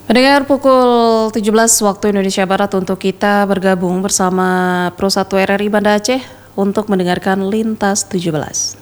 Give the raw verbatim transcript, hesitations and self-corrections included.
Pendengar pukul tujuh belas waktu Indonesia Barat untuk kita bergabung bersama Pro satu R R I Banda Aceh untuk mendengarkan Lintas tujuh belas.